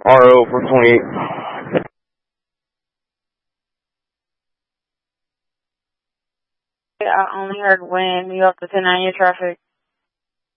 RO for 28. I only heard when you up to 10 on your traffic.